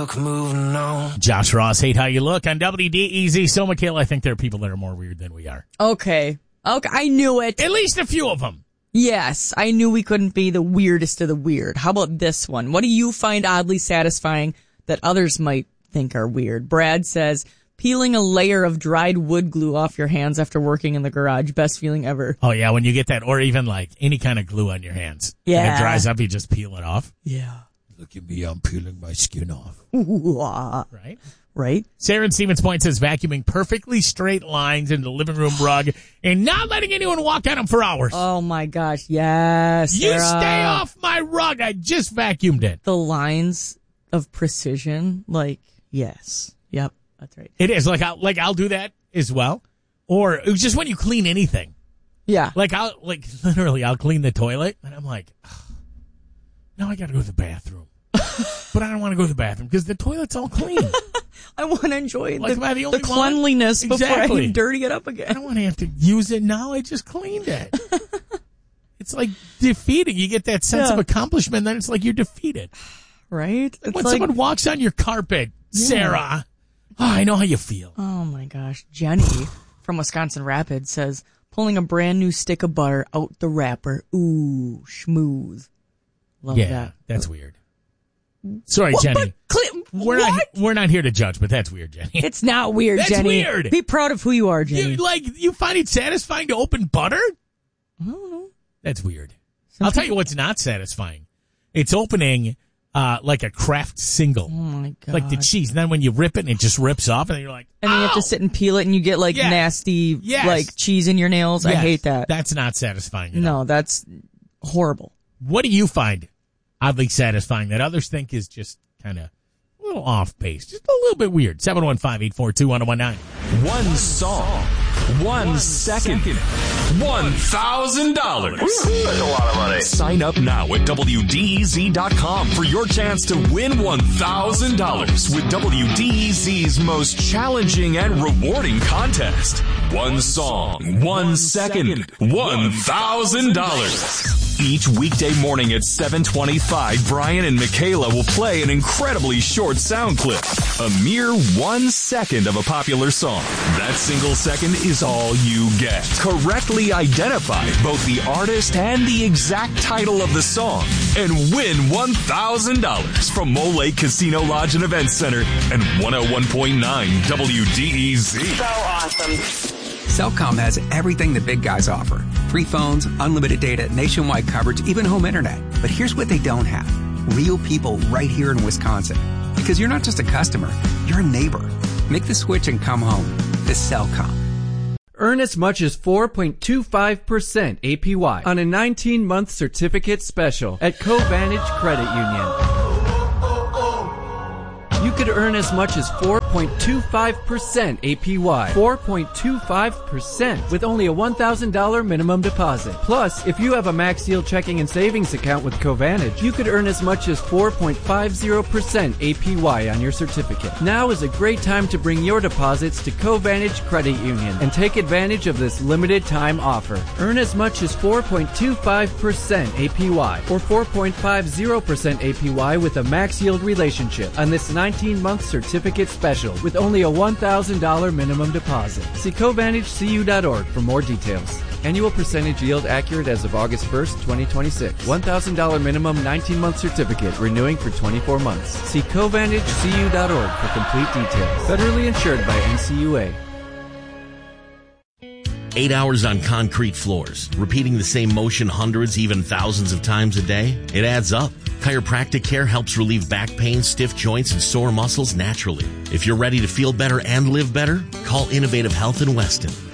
fuck moving on. Josh Ross, hate how you look on WDEZ. So, Michaela, I think there are people that are more weird than we are. Okay, I knew it. At least a few of them. Yes, I knew we couldn't be the weirdest of the weird. How about this one? What do you find oddly satisfying that others might think are weird? Brad says, peeling a layer of dried wood glue off your hands after working in the garage. Best feeling ever. Oh, yeah, when you get that, or even like any kind of glue on your hands. Yeah. And it dries up, you just peel it off. Yeah. Look at me, I'm peeling my skin off. Right? Right? Sarah in Stevens Point says vacuuming perfectly straight lines in the living room rug and not letting anyone walk on them for hours. Oh, my gosh. Yes. You Sarah. stay off my rug. I just vacuumed it. The lines of precision, yes. Yep, that's right. It is. I'll do that as well. Or just when you clean anything. Yeah. I'll clean the toilet and I'm like, oh, now I got to go to the bathroom. But I don't want to go to the bathroom because the toilet's all clean. I want to enjoy the the cleanliness before I dirty it up again. I don't want to have to use it now. I just cleaned it. It's like defeating. You get that sense of accomplishment, then it's like you're defeated. Right? It's when someone walks on your carpet, Sarah, I know how you feel. Oh, my gosh. Jenny from Wisconsin Rapids says, pulling a brand new stick of butter out the wrapper. Ooh, schmooze. Love that. That's weird. Sorry, Jenny. We're not here to judge, but that's weird, Jenny. It's not weird, that's Jenny. Weird. Be proud of who you are, Jenny. You find it satisfying to open butter? I don't know. That's weird. I'll tell you what's not satisfying. It's opening like a Kraft single. Oh, my God. Like the cheese. And then when you rip it, and it just rips off, and you're like, and then you have to sit and peel it, and you get nasty cheese in your nails. Yes. I hate that. That's not satisfying at all. No, that's horrible. What do you find oddly satisfying that others think is just kind of a little off base, just a little bit weird? 715-842-1019. One song, 1 second, $1,000. That's a lot of money. Sign up now at WDEZ.com for your chance to win $1,000 with WDEZ's most challenging and rewarding contest. One song, 1 second, $1,000. Each weekday morning at 7:25, Brian and Michaela will play an incredibly short sound clip. A mere 1 second of a popular song. That single second is all you get. Correctly identify both the artist and the exact title of the song and win $1,000 from Mole Lake Casino Lodge and Events Center and 101.9 WDEZ. So awesome. Cellcom has everything the big guys offer. Free phones, unlimited data, nationwide coverage, even home internet. But here's what they don't have. Real people right here in Wisconsin. Because you're not just a customer, you're a neighbor. Make the switch and come home to Cellcom. Earn as much as 4.25% APY on a 19-month certificate special at Covantage Credit Union. You could earn as much as 4.25% APY. 4.25% with only a $1,000 minimum deposit. Plus, if you have a Max Yield checking and savings account with Covantage, you could earn as much as 4.50% APY on your certificate. Now is a great time to bring your deposits to Covantage Credit Union and take advantage of this limited time offer. Earn as much as 4.25% APY or 4.50% APY with a Max Yield relationship on this 19-month certificate special with only a $1,000 minimum deposit. See CovantageCU.org for more details. Annual percentage yield accurate as of August 1st, 2026. $1,000 minimum 19-month certificate renewing for 24 months. See CovantageCU.org for complete details. Federally insured by NCUA. 8 hours on concrete floors, repeating the same motion hundreds, even thousands of times a day, it adds up. Chiropractic care helps relieve back pain, stiff joints, and sore muscles naturally. If you're ready to feel better and live better, call Innovative Health in Weston.